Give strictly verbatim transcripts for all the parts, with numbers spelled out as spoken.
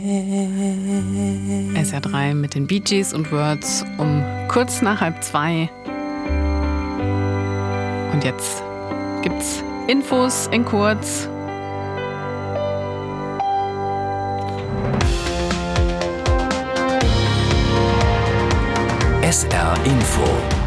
S R drei mit den Bee Gees und Words um kurz nach halb zwei. Und jetzt gibt's Infos in kurz. S R Info.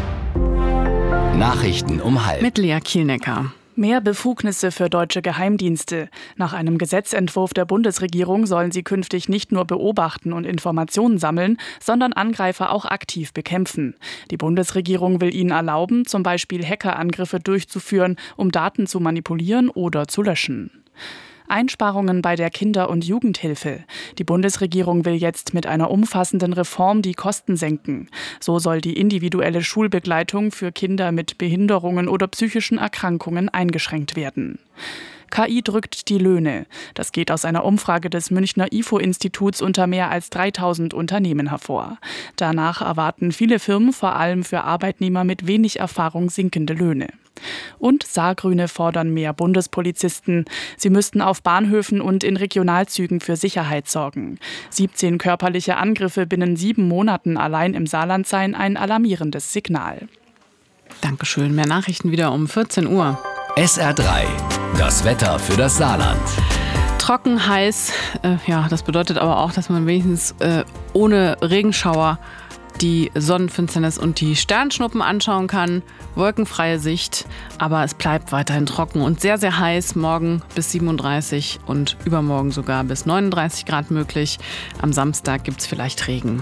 Nachrichten um halb. Mit Lea Kielnecker. Mehr Befugnisse für deutsche Geheimdienste. Nach einem Gesetzentwurf der Bundesregierung sollen sie künftig nicht nur beobachten und Informationen sammeln, sondern Angreifer auch aktiv bekämpfen. Die Bundesregierung will ihnen erlauben, zum Beispiel Hackerangriffe durchzuführen, um Daten zu manipulieren oder zu löschen. Einsparungen bei der Kinder- und Jugendhilfe. Die Bundesregierung will jetzt mit einer umfassenden Reform die Kosten senken. So soll die individuelle Schulbegleitung für Kinder mit Behinderungen oder psychischen Erkrankungen eingeschränkt werden. K I drückt die Löhne. Das geht aus einer Umfrage des Münchner I F O-Instituts unter mehr als dreitausend Unternehmen hervor. Danach erwarten viele Firmen vor allem für Arbeitnehmer mit wenig Erfahrung sinkende Löhne. Und Saargrüne fordern mehr Bundespolizisten. Sie müssten auf Bahnhöfen und in Regionalzügen für Sicherheit sorgen. siebzehn körperliche Angriffe binnen sieben Monaten allein im Saarland seien ein alarmierendes Signal. Dankeschön. Mehr Nachrichten wieder um vierzehn Uhr. S R drei. Das Wetter für das Saarland. Trocken, heiß. Äh, ja, das bedeutet aber auch, dass man wenigstens äh, ohne Regenschauer die Sonnenfinsternis und die Sternschnuppen anschauen kann. Wolkenfreie Sicht, aber es bleibt weiterhin trocken und sehr, sehr heiß. Morgen bis siebenunddreißig und übermorgen sogar bis neununddreißig Grad möglich. Am Samstag gibt es vielleicht Regen.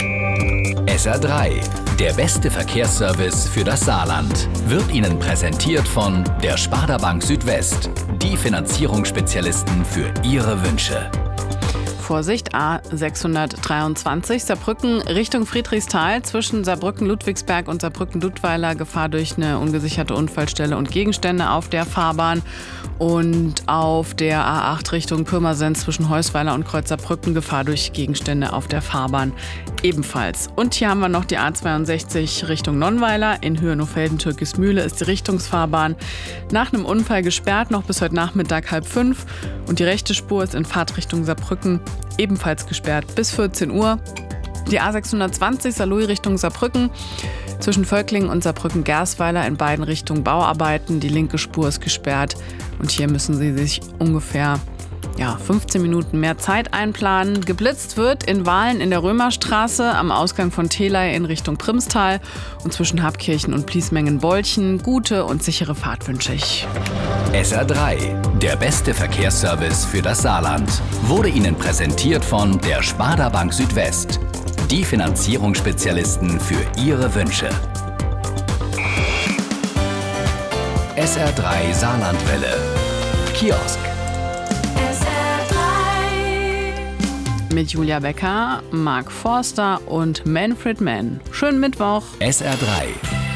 S R drei, der beste Verkehrsservice für das Saarland, wird Ihnen präsentiert von der Sparda Bank Südwest, die Finanzierungsspezialisten für Ihre Wünsche. Vorsicht, A sechshundertdreiundzwanzig, Saarbrücken Richtung Friedrichsthal, zwischen Saarbrücken-Ludwigsberg und Saarbrücken-Dudweiler, Gefahr durch eine ungesicherte Unfallstelle und Gegenstände auf der Fahrbahn. Und auf der A acht Richtung Pirmasens zwischen Heusweiler und Kreuz Saarbrücken, Gefahr durch Gegenstände auf der Fahrbahn ebenfalls. Und hier haben wir noch die A zweiundsechzig Richtung Nonnweiler, in Höhe Nofelden-Türkismühle ist die Richtungsfahrbahn nach einem Unfall gesperrt, noch bis heute Nachmittag halb fünf. Und die rechte Spur ist in Fahrtrichtung Saarbrücken ebenfalls gesperrt bis vierzehn Uhr. Die A sechshundertzwanzig Saarlouis Richtung Saarbrücken, zwischen Völklingen und Saarbrücken-Gersweiler in beiden Richtungen Bauarbeiten. Die linke Spur ist gesperrt und hier müssen Sie sich ungefähr ja, fünfzehn Minuten mehr Zeit einplanen. Geblitzt wird in Wahlen in der Römerstraße am Ausgang von Telei in Richtung Primstal und zwischen Habkirchen und Bliesmengen-Bolchen. Gute und sichere Fahrt wünsche ich. S R drei, der beste Verkehrsservice für das Saarland, wurde Ihnen präsentiert von der Sparda Bank Südwest, die Finanzierungsspezialisten für Ihre Wünsche. S R drei Saarlandwelle. Kiosk. Mit Julia Becker, Mark Forster und Manfred Mann. Schönen Mittwoch. S R drei.